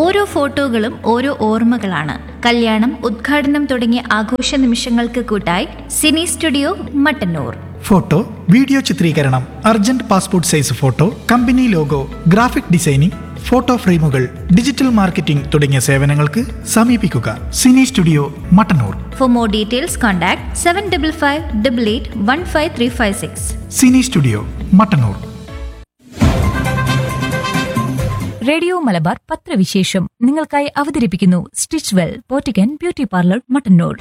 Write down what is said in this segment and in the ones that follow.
ഓരോ ഫോട്ടോകളും ഓരോ ഓർമ്മകളാണ്. കല്യാണം, ഉദ്ഘാടനം തുടങ്ങിയ ആഘോഷ നിമിഷങ്ങൾക്ക് കൂട്ടായി Sini studio Mattannur. Photo, video ചിത്രീകരണം, urgent passport size photo, company logo, graphic designing, photo ഫ്രെയിമുകൾ, ഡിജിറ്റൽ മാർക്കറ്റിംഗ് തുടങ്ങിയ സേവനങ്ങൾക്ക് സമീപിക്കുക Sini studio Mattannur. For more details contact 7555881536. Sini studio Mattannur. Radio Malabar പത്രവിശേഷം നിങ്ങൾക്കായി അവതരിപ്പിക്കുന്നു stitch well പോറ്റിക്കൻ beauty parlour Mattannur.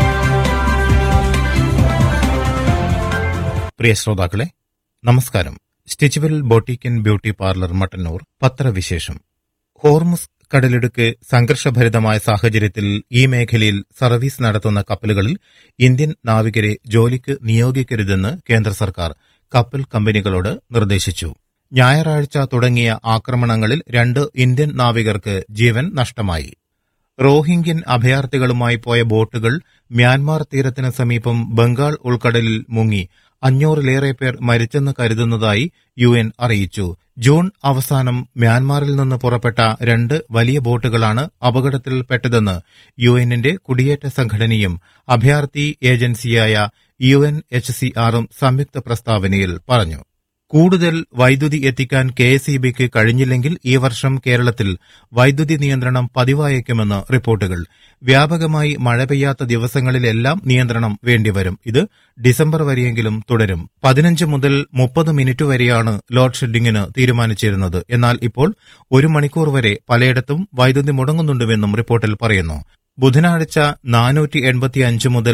പ്രിയ ശ്രോതാക്കളെ, നമസ്കാരം. സ്റ്റിച്ച്വെൽ ബോട്ടിക്കൻ ബ്യൂട്ടി പാർലർ മട്ടന്നൂർ പത്രവിശേഷം. ഹോർമുസ് കടലിടുക്ക് സംഘർഷഭരിതമായ സാഹചര്യത്തിൽ ഈ മേഖലയിൽ സർവീസ് നടത്തുന്ന കപ്പലുകളിൽ ഇന്ത്യൻ നാവികരെ ജോലിക്ക് നിയോഗിക്കരുതെന്ന് കേന്ദ്ര സർക്കാർ കപ്പൽ കമ്പനികളോട് നിർദ്ദേശിച്ചു. ഞായറാഴ്ച തുടങ്ങിയ ആക്രമണങ്ങളിൽ 2 ഇന്ത്യൻ നാവികർക്ക് ജീവൻ നഷ്ടമായി. റോഹിംഗ്യൻ അഭയാർത്ഥികളുമായി പോയ ബോട്ടുകൾ മ്യാൻമാർ തീരത്തിന് സമീപം ബംഗാൾ ഉൾക്കടലിൽ മുങ്ങി 500-ലേറെ പേർ മരിച്ചെന്ന് കരുതുന്നതായി UN അറിയിച്ചു. ജൂൺ അവസാനം മ്യാൻമാറിൽ നിന്ന് പുറപ്പെട്ട 2 വലിയ ബോട്ടുകളാണ് അപകടത്തിൽപ്പെട്ടതെന്ന് UNന്റെ കുടിയേറ്റ സംഘടനയും അഭയാർത്ഥി ഏജൻസിയായ UNHCRഉം സംയുക്ത പ്രസ്താവനയിൽ പറഞ്ഞു. കൂടുതൽ വൈദ്യുതി എത്തിക്കാൻ KSEBക്ക് കഴിഞ്ഞില്ലെങ്കിൽ ഈ വർഷം കേരളത്തിൽ വൈദ്യുതി നിയന്ത്രണം പതിവായേക്കുമെന്ന് റിപ്പോർട്ടുകൾ. വ്യാപകമായി മഴ പെയ്യാത്ത ദിവസങ്ങളിലെല്ലാം നിയന്ത്രണം വേണ്ടിവരും. ഇത് ഡിസംബർ വരെയെങ്കിലും തുടരും. 15 മുതൽ 30 മിനിറ്റ് വരെയാണ് ലോഡ് ഷെഡിംഗിന് തീരുമാനിച്ചിരുന്നത്. എന്നാൽ ഇപ്പോൾ 1 മണിക്കൂർ വരെ പലയിടത്തും വൈദ്യുതി മുടങ്ങുന്നുണ്ടെന്നും റിപ്പോർട്ടിൽ പറയുന്നു. ബുധനാഴ്ച 485 മുതൽ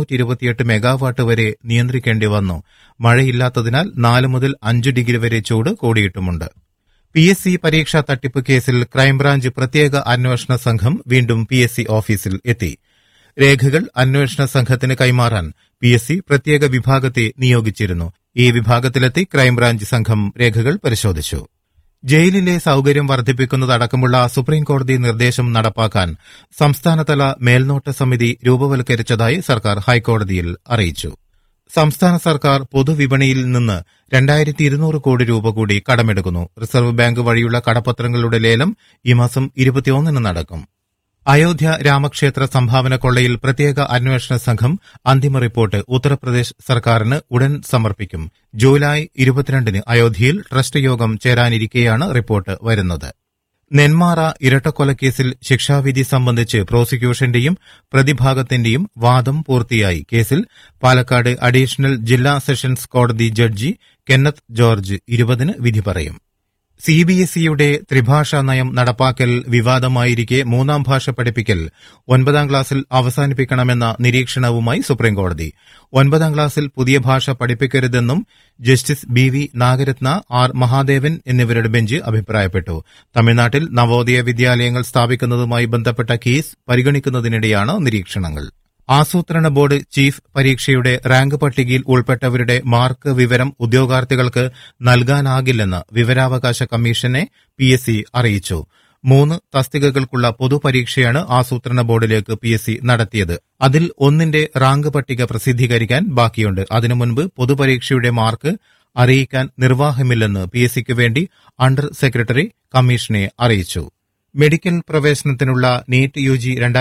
628 മെഗാവാട്ട് വരെ നിയന്ത്രിക്കേണ്ടി വന്നു. മഴയില്ലാത്തതിനാൽ 4 മുതൽ 5 ഡിഗ്രി വരെ ചൂട് കൂടിയിട്ടുമുണ്ട്. PSC പരീക്ഷാ തട്ടിപ്പ് കേസിൽ ക്രൈംബ്രാഞ്ച് പ്രത്യേക അന്വേഷണ സംഘം വീണ്ടും PSC ഓഫീസിൽ എത്തി. രേഖകൾ അന്വേഷണ സംഘത്തിന് കൈമാറാൻ PSC പ്രത്യേക വിഭാഗത്തെ നിയോഗിച്ചിരുന്നു. ഈ വിഭാഗത്തിലെത്തി ക്രൈംബ്രാഞ്ച് സംഘം രേഖകൾ പരിശോധിച്ചു. ജയിലിലെ സൌകര്യം വർദ്ധിപ്പിക്കുന്നതടക്കമുള്ള സുപ്രീംകോടതി നിർദ്ദേശം നടപ്പാക്കാൻ സംസ്ഥാനതല മേൽനോട്ട സമിതി രൂപവൽക്കരിച്ചതായി സർക്കാർ ഹൈക്കോടതിയിൽ അറിയിച്ചു. സംസ്ഥാന സർക്കാർ പൊതുവിപണിയിൽ നിന്ന് 2200 കോടി രൂപ കൂടി കടമെടുക്കുന്നു. റിസർവ് ബാങ്ക് വഴിയുള്ള കടപ്പത്രങ്ങളുടെ ലേലം ഈ മാസം 21 നടക്കും. അയോധ്യ രാമക്ഷേത്ര സംഭാവന കൊള്ളയിൽ പ്രത്യേക അന്വേഷണ സംഘം അന്തിമ റിപ്പോർട്ട് ഉത്തർപ്രദേശ് സർക്കാരിന് ഉടൻ സമർപ്പിക്കും. ജൂലൈ 22 അയോധ്യയിൽ ട്രസ്റ്റ് യോഗം ചേരാനിരിക്കെയാണ് റിപ്പോർട്ട് വരുന്നത്. നെന്മാറ ഇരട്ടക്കൊലക്കേസിൽ ശിക്ഷാവിധി സംബന്ധിച്ച് പ്രോസിക്യൂഷന്റെയും പ്രതിഭാഗത്തിന്റെയും വാദം പൂർത്തിയായി. കേസിൽ പാലക്കാട് അഡീഷണൽ ജില്ലാ സെഷൻസ് കോടതി ജഡ്ജി കെന്നത്ത് ജോർജ് 20 വിധി പറയും. CBSEയുടെ ത്രിഭാഷാ നയം നടപ്പാക്കൽ വിവാദമായിരിക്കെ 3ാം ഭാഷ പഠിപ്പിക്കൽ 9ാം ക്ലാസ്സിൽ അവസാനിപ്പിക്കണമെന്ന നിരീക്ഷണവുമായി സുപ്രീംകോടതി. 9ാം ക്ലാസ്സിൽ പുതിയ ഭാഷ പഠിപ്പിക്കരുതെന്നും justice BV Nagarathna, R Mahadevan എന്നിവരുടെ ബെഞ്ച് അഭിപ്രായപ്പെട്ടു. തമിഴ്നാട്ടിൽ നവോദയ വിദ്യാലയങ്ങൾ സ്ഥാപിക്കുന്നതുമായി ബന്ധപ്പെട്ട കേസ് പരിഗണിക്കുന്നതിനിടെയാണ് നിരീക്ഷണങ്ങൾ. ആസൂത്രണ ബോർഡ് ചീഫ് പരീക്ഷയുടെ റാങ്ക് പട്ടികയിൽ ഉൾപ്പെട്ടവരുടെ മാർക്ക് വിവരം ഉദ്യോഗാർത്ഥികൾക്ക് നൽകാനാകില്ലെന്ന് വിവരാവകാശ കമ്മീഷനെ PSC അറിയിച്ചു. 3 തസ്തികകൾക്കുള്ള പൊതുപരീക്ഷയാണ് ആസൂത്രണ ബോർഡിലേക്ക് PSC നടത്തിയത്. അതിൽ 1ന്റെ റാങ്ക് പട്ടിക പ്രസിദ്ധീകരിക്കാൻ ബാക്കിയുണ്ട്. അതിനു മുൻപ് പൊതുപരീക്ഷയുടെ മാർക്ക് അറിയിക്കാൻ നിർവാഹമില്ലെന്ന് PSCക്ക് വേണ്ടി അണ്ടർ സെക്രട്ടറി കമ്മീഷനെ അറിയിച്ചു. മെഡിക്കൽ പ്രവേശനത്തിനുള്ള നീറ്റ് UG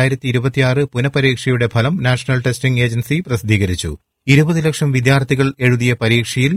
2026 പുനഃപരീക്ഷയുടെ ഫലം നാഷണൽ ടെസ്റ്റിംഗ് ഏജൻസി പ്രസിദ്ധീകരിച്ചു. 20 ലക്ഷം വിദ്യാർത്ഥികൾ എഴുതിയ പരീക്ഷയിൽ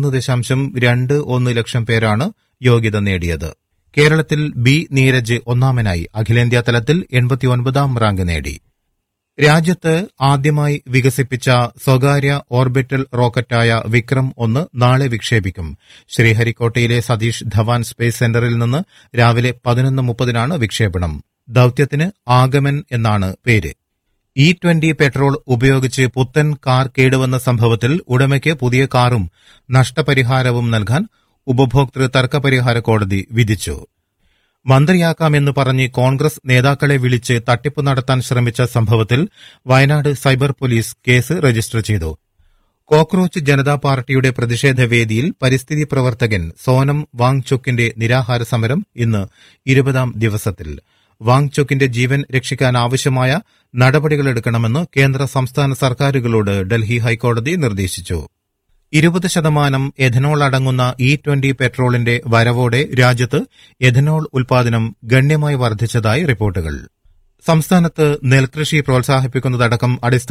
11.21 ലക്ഷം പേരാണ് യോഗ്യത നേടിയത്. കേരളത്തിൽ B നീരജ് ഒന്നാമനായി. അഖിലേന്ത്യാ തലത്തിൽ 89ാം റാങ്ക് നേടി. രാജ്യത്ത് ആദ്യമായി വികസിപ്പിച്ച സ്വകാര്യ ഓർബിറ്റൽ റോക്കറ്റായ വിക്രം-1 നാളെ വിക്ഷേപിക്കും. ശ്രീഹരിക്കോട്ടയിലെ സതീഷ് ധവാൻ സ്പേസ് സെന്ററിൽ നിന്ന് രാവിലെ 11:30 വിക്ഷേപണം. ദൌത്യത്തിന് ആഗമൻ എന്നാണ് പേര്. E20 പെട്രോൾ ഉപയോഗിച്ച് പുത്തൻ കാർ കേടുവന്ന സംഭവത്തിൽ ഉടമയ്ക്ക് പുതിയ കാറും നഷ്ടപരിഹാരവും നൽകാൻ ഉപഭോക്തൃ തർക്കപരിഹാര കോടതി വിധിച്ചു. മന്ത്രിയാക്കാമെന്ന് പറഞ്ഞ് കോൺഗ്രസ് നേതാക്കളെ വിളിച്ച് തട്ടിപ്പ് നടത്താൻ ശ്രമിച്ച സംഭവത്തിൽ Wayanad cyber police case register ചെയ്തു. കോക്രോച്ച് ജനതാ പാർട്ടിയുടെ പ്രതിഷേധ വേദിയിൽ പരിസ്ഥിതി പ്രവർത്തകൻ സോനം വാങ്ചുക്കിന്റെ നിരാഹാര സമരം ഇന്ന് 20ാം ദിവസത്തിൽ. വാങ്ചുക്കിന്റെ ജീവൻ രക്ഷിക്കാനാവശ്യമായ നടപടികളെടുക്കണമെന്ന് കേന്ദ്ര സംസ്ഥാന സർക്കാരുകളോട് ഡൽഹി ഹൈക്കോടതി നിർദ്ദേശിച്ചു. 20% എഥനോൾ അടങ്ങുന്ന E20 പെട്രോളിന്റെ വരവോടെ രാജ്യത്ത് എഥനോൾ ഉൽപാദനം ഗണ്യമായി വർദ്ധിച്ചതായി റിപ്പോർട്ടുകൾ. സംസ്ഥാനത്ത് നെൽകൃഷി പ്രോത്സാഹിപ്പിക്കുന്നതടക്കം അടിസ്ഥാന